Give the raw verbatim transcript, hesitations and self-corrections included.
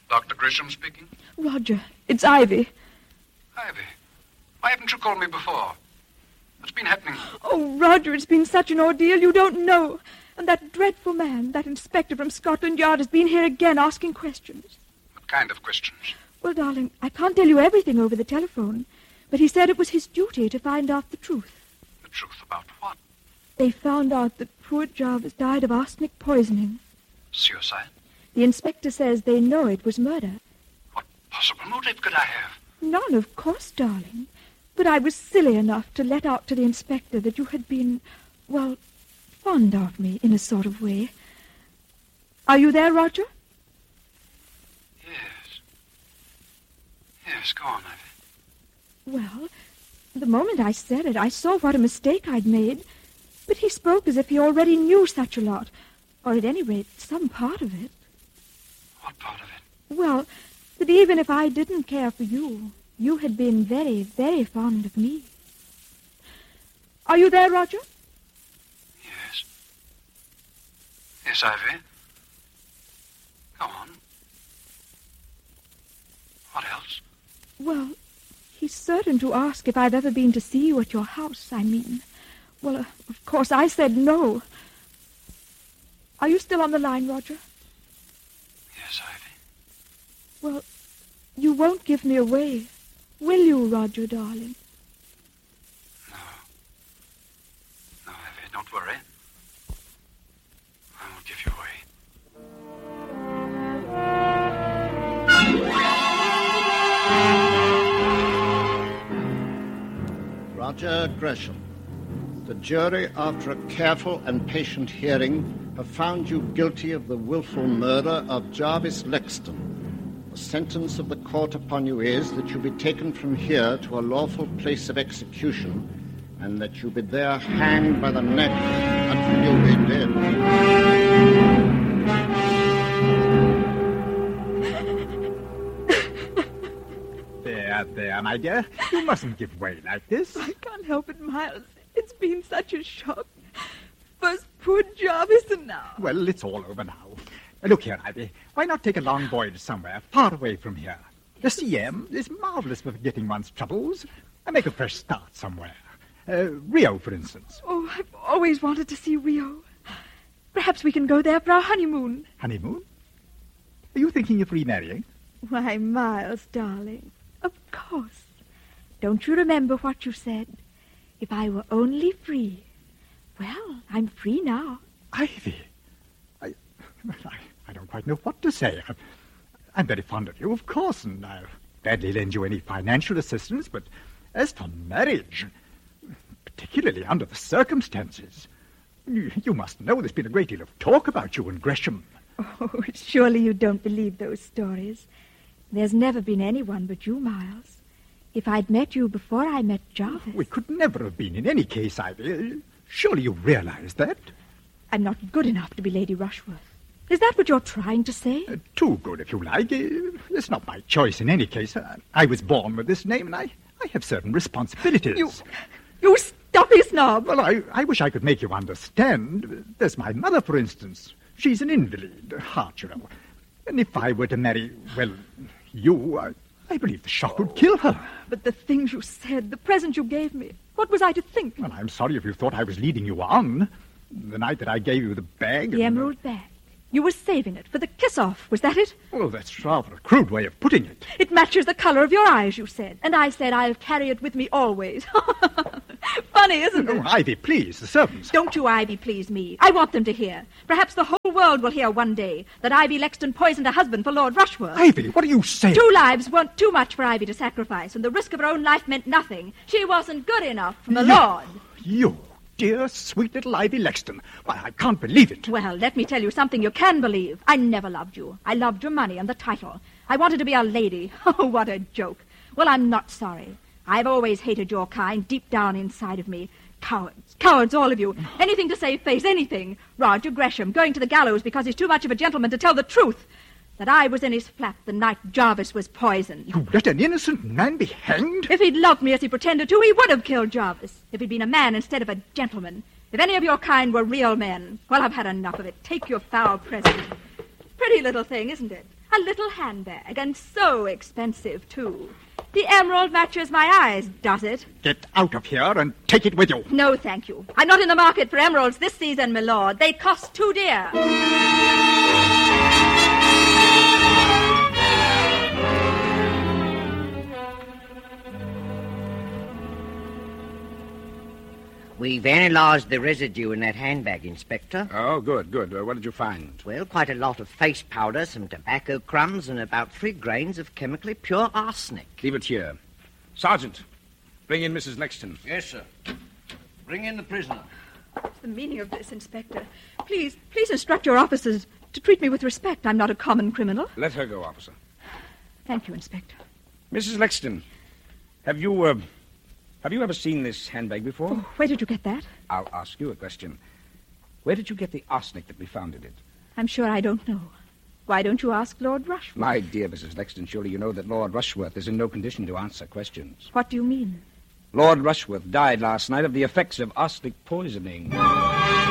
Doctor Grisham speaking? Roger, it's Ivy. Ivy, why haven't you called me before? What's been happening? Oh, Roger, it's been such an ordeal you don't know. And that dreadful man, that inspector from Scotland Yard, has been here again asking questions. What kind of questions? Well, darling, I can't tell you everything over the telephone, but he said it was his duty to find out the truth. The truth about what? They found out that poor Jarvis died of arsenic poisoning. Suicide? The inspector says they know it was murder. What possible motive could I have? None, of course, darling. But I was silly enough to let out to the inspector that you had been, well, fond of me in a sort of way. Are you there, Roger? Yes. Yes, go on, Ivy. Well, the moment I said it, I saw what a mistake I'd made. But he spoke as if he already knew such a lot, or at any rate, some part of it. What part of it? Well, that even if I didn't care for you, you had been very, very fond of me. Are you there, Roger? Yes. Yes, Ivy. Go on. What else? Well, he's certain to ask if I've ever been to see you at your house, I mean. Well, uh, of course, I said no. Are you still on the line, Roger? Yes, Ivy. Well, you won't give me away, will you, Roger, darling? No. No, Ivy, don't worry. I won't give you away. Roger Gresham. The jury, after a careful and patient hearing, have found you guilty of the willful murder of Jarvis Lexton. The sentence of the court upon you is that you be taken from here to a lawful place of execution, and that you be there hanged by the neck until you be dead. There, there, my dear. You mustn't give way like this. I can't help it, Miles. It's been such a shock. First poor Jarvis and now... Well, it's all over now. Look here, Ivy. Why not take a long voyage somewhere, far away from here? The C M is marvelous for forgetting one's troubles. And make a fresh start somewhere. Uh, Rio, for instance. Oh, I've always wanted to see Rio. Perhaps we can go there for our honeymoon. Honeymoon? Are you thinking of remarrying? Why, Miles, darling, of course. Don't you remember what you said? If I were only free. Well, I'm free now. Ivy, I, I, I don't quite know what to say. I'm, I'm very fond of you, of course, and I'll gladly lend you any financial assistance, but as for marriage, particularly under the circumstances, you, you must know there's been a great deal of talk about you and Gresham. Oh, surely you don't believe those stories. There's never been anyone but you, Miles. If I'd met you before I met Jarvis... We could never have been in any case, Ivy. Surely you realize that? I'm not good enough to be Lady Rushworth. Is that what you're trying to say? Uh, too good, if you like. Uh, it's not my choice in any case. Uh, I was born with this name, and I, I have certain responsibilities. You... You stuffy snob! Well, I, I wish I could make you understand. There's my mother, for instance. She's an invalid, heart, you know. And if I were to marry, well, you... I, I believe the shock would kill her. But the things you said, the present you gave me, what was I to think? Well, I'm sorry if you thought I was leading you on. The night that I gave you the bag... The emerald bag. You were saving it for the kiss-off, was that it? Well, that's rather a crude way of putting it. It matches the color of your eyes, you said. And I said I'll carry it with me always. Funny, isn't it? Oh, Ivy, please, the servants. Don't you, Ivy, please me. I want them to hear. Perhaps the whole world will hear one day that Ivy Lexton poisoned her husband for Lord Rushworth. Ivy, what are you saying? Two lives weren't too much for Ivy to sacrifice, and the risk of her own life meant nothing. She wasn't good enough for the you, Lord. You, dear, sweet little Ivy Lexton. Why, I can't believe it. Well, let me tell you something you can believe. I never loved you. I loved your money and the title. I wanted to be a lady. Oh, what a joke. Well, I'm not sorry. I've always hated your kind deep down inside of me. Cowards. Cowards, all of you. Anything to save face, anything. Roger Gresham going to the gallows because he's too much of a gentleman to tell the truth. That I was in his flat the night Jarvis was poisoned. You let an innocent man be hanged? If he'd loved me as he pretended to, he would have killed Jarvis. If he'd been a man instead of a gentleman. If any of your kind were real men. Well, I've had enough of it. Take your foul present. Pretty little thing, isn't it? A little handbag, and so expensive, too. The emerald matches my eyes, does it? Get out of here and take it with you. No, thank you. I'm not in the market for emeralds this season, my lord. They cost too dear. We've analysed the residue in that handbag, Inspector. Oh, good, good. Uh, what did you find? Well, quite a lot of face powder, some tobacco crumbs, and about three grains of chemically pure arsenic. Leave it here. Sergeant, bring in Missus Lexton. Yes, sir. Bring in the prisoner. What's the meaning of this, Inspector? Please, please instruct your officers to treat me with respect. I'm not a common criminal. Let her go, officer. Thank you, Inspector. Missus Lexton, have you, uh, have you ever seen this handbag before? Oh, where did you get that? I'll ask you a question. Where did you get the arsenic that we found in it? I'm sure I don't know. Why don't you ask Lord Rushworth? My dear Missus Lexton, surely you know that Lord Rushworth is in no condition to answer questions. What do you mean? Lord Rushworth died last night of the effects of arsenic poisoning.